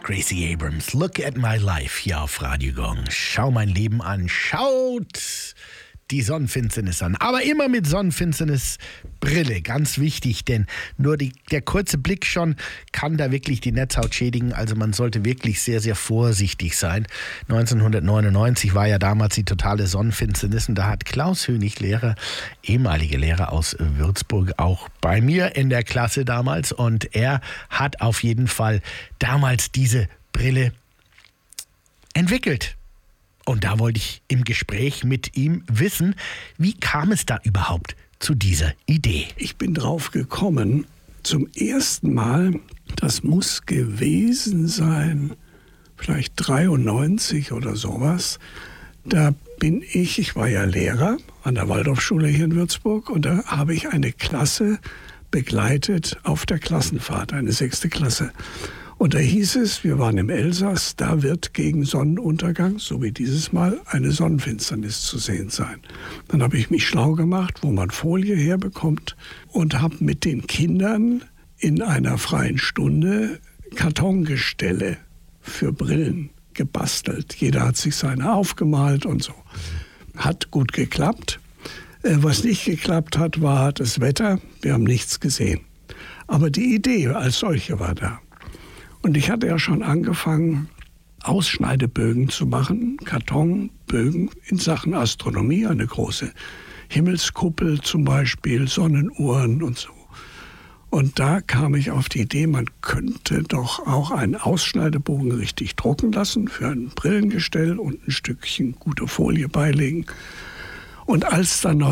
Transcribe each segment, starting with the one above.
Gracie Abrams, Look at My Life hier auf Radio Gong. Schau mein Leben an, schaut die Sonnenfinsternis an. Aber immer mit Sonnenfinsternisbrille, ganz wichtig, denn nur der kurze Blick schon kann da wirklich die Netzhaut schädigen. Also man sollte wirklich sehr, sehr vorsichtig sein. 1999 war ja damals die totale Sonnenfinsternis und da hat Klaus Hönig, ehemaliger Lehrer aus Würzburg, auch bei mir in der Klasse damals, und er hat auf jeden Fall damals diese Brille entwickelt. Und da wollte ich im Gespräch mit ihm wissen, wie kam es da überhaupt zu dieser Idee? Ich bin drauf gekommen, zum ersten Mal, das muss gewesen sein, vielleicht 93 oder sowas. Da bin ich war ja Lehrer an der Waldorfschule hier in Würzburg, und da habe ich eine Klasse begleitet auf der Klassenfahrt, eine 6. Klasse. Und da hieß es, wir waren im Elsass, da wird gegen Sonnenuntergang, so wie dieses Mal, eine Sonnenfinsternis zu sehen sein. Dann habe ich mich schlau gemacht, wo man Folie herbekommt, und habe mit den Kindern in einer freien Stunde Kartongestelle für Brillen gebastelt. Jeder hat sich seine aufgemalt und so. Hat gut geklappt. Was nicht geklappt hat, war das Wetter. Wir haben nichts gesehen. Aber die Idee als solche war da. Und ich hatte ja schon angefangen, Ausschneidebögen zu machen, Kartonbögen in Sachen Astronomie, eine große Himmelskuppel zum Beispiel, Sonnenuhren und so. Und da kam ich auf die Idee, man könnte doch auch einen Ausschneidebogen richtig drucken lassen für ein Brillengestell und ein Stückchen gute Folie beilegen. Und als dann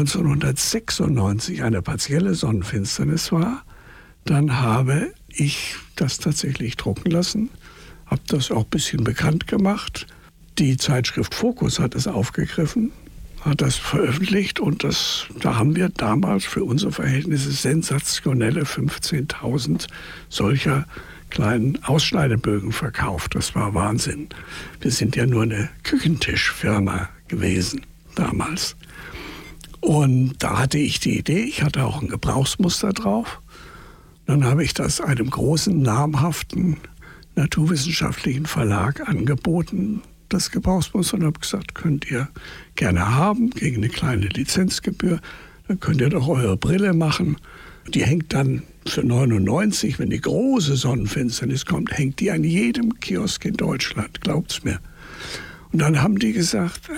1996 eine partielle Sonnenfinsternis war, dann habe ich das tatsächlich drucken lassen, habe das auch ein bisschen bekannt gemacht. Die Zeitschrift Focus hat es aufgegriffen, hat das veröffentlicht, und da haben wir damals für unsere Verhältnisse sensationelle 15.000 solcher kleinen Ausschneidebögen verkauft. Das war Wahnsinn. Wir sind ja nur eine Küchentischfirma gewesen damals. Und da hatte ich die Idee, ich hatte auch ein Gebrauchsmuster drauf. Dann habe ich das einem großen, namhaften naturwissenschaftlichen Verlag angeboten, das Gebrauchsmuster, und habe gesagt, könnt ihr gerne haben, gegen eine kleine Lizenzgebühr. Dann könnt ihr doch eure Brille machen. Die hängt dann für 99, wenn die große Sonnenfinsternis kommt, hängt die an jedem Kiosk in Deutschland, glaubt's mir. Und dann haben die gesagt,